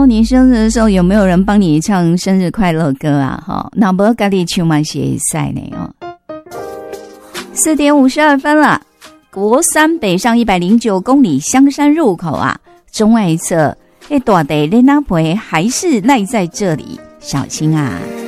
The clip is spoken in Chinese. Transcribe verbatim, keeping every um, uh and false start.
你生日的时候有没有人帮你唱生日快乐歌啊？哈，那不自己唱嘛是会使呢哦。四点五十二分了，国三北上一百零九公里香山入口啊，中外侧那大地的那陪还是赖在这里，小心啊！